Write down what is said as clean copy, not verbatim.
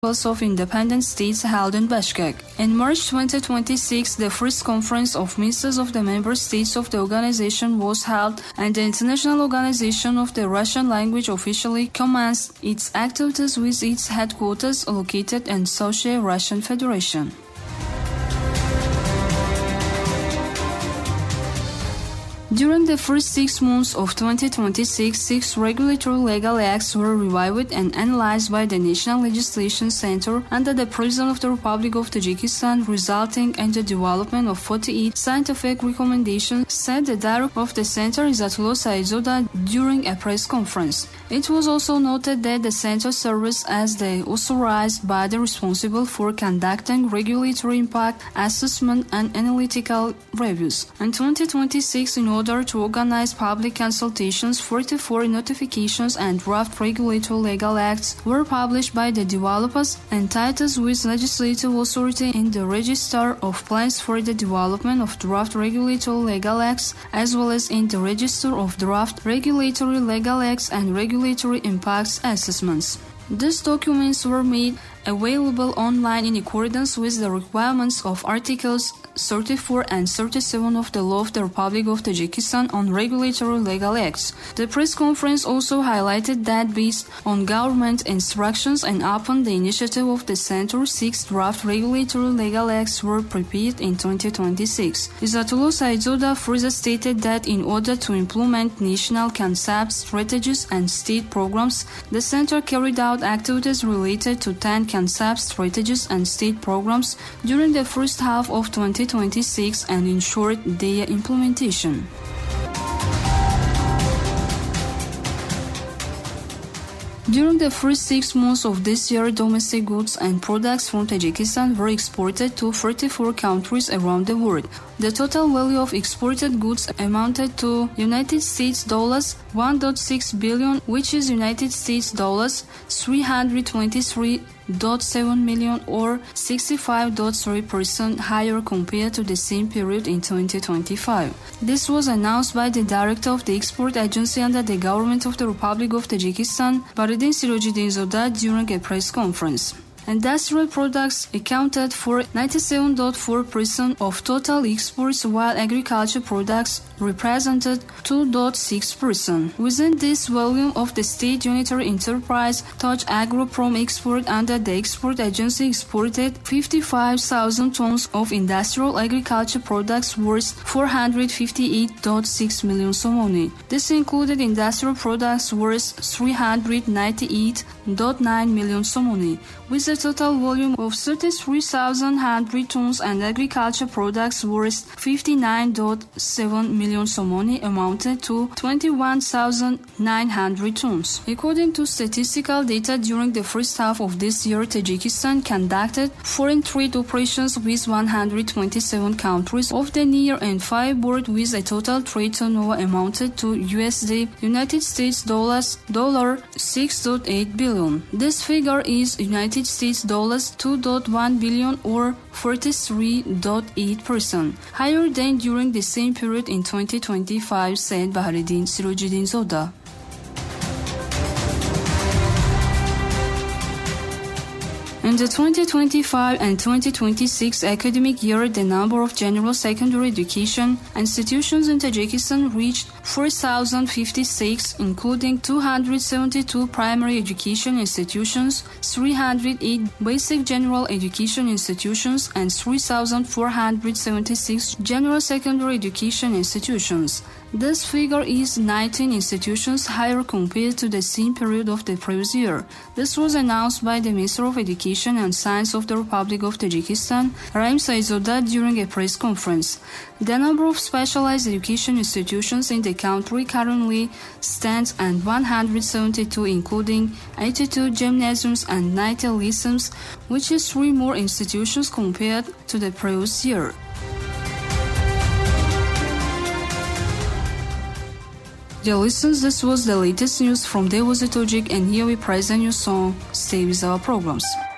of Independent States held in Bishkek. In March 2026, the first conference of ministers of the member states of the organization was held, and the International Organization of the Russian Language officially commenced its activities with its headquarters located in Sochi, Russian Federation. During the first 6 months of 2026, 6 regulatory legal acts were reviewed and analyzed by the National Legislation Center under the President of the Republic of Tajikistan, resulting in the development of 48 scientific recommendations, said the director of the center, Izzatullo Saidzoda, during a press conference. It was also noted that the center serves as the authorized body responsible for conducting regulatory impact assessment and analytical reviews. In 2026, in order to organize public consultations, 44 notifications and draft regulatory legal acts were published by the developers, entitled with legislative authority in the Register of Plans for the Development of Draft Regulatory Legal Acts, as well as in the Register of Draft Regulatory Legal Acts and Regulatory Impacts Assessments. These documents were made available online in accordance with the requirements of Articles 34 and 37 of the Law of the Republic of Tajikistan on Regulatory Legal Acts. The press conference also highlighted that based on government instructions and upon the initiative of the Center, 6 draft regulatory legal acts were prepared in 2026. Izzatullo Saidzoda further stated that in order to implement national concepts, strategies, and state programs, the Center carried out activities related to 10 concepts, strategies, and state programs during the first half of 2026 and ensured their implementation. During the first 6 months of this year, domestic goods and products from Tajikistan were exported to 34 countries around the world. The total value of exported goods amounted to United States dollars 1.6 billion, which is United States dollars 323.7 million or 65.3% higher compared to the same period in 2025. This was announced by the director of the export agency under the government of the Republic of Tajikistan, Baridin Sirojidinzoda, during a press conference. Industrial products accounted for 97.4% of total exports, while agriculture products represented 2.6%. Within this volume of the state unitary enterprise, Taj Agroprom Export under the export agency exported 55,000 tons of industrial agriculture products worth 458.6 million somoni. This included industrial products worth 398.9 million somoni, with a total volume of 33,100 tons, and agriculture products worth 59.7 million somoni amounted to 21,900 tons. According to statistical data, during the first half of this year, Tajikistan conducted foreign trade operations with 127 countries of the near and far abroad, with a total trade turnover amounted to United States dollars 6.8 billion. This figure is United States dollars 2.1 billion or 43.8% higher than during the same period in 2025, said Baridin Sirojidinzoda. In the 2025 and 2026 academic year, the number of general secondary education institutions in Tajikistan reached 4,056, including 272 primary education institutions, 308 basic general education institutions, and 3,476 general secondary education institutions. This figure is 19 institutions higher compared to the same period of the previous year. This was announced by the Minister of Education and Science of the Republic of Tajikistan, Rahim Saidzoda, during a press conference. The number of specialized education institutions in the country currently stands at 172, including 82 gymnasiums and 90 lyceums, which is 3 more institutions compared to the previous year. Dear listeners, this was the latest news from Devozi Tajik, and here we present your song, Stay with our programs.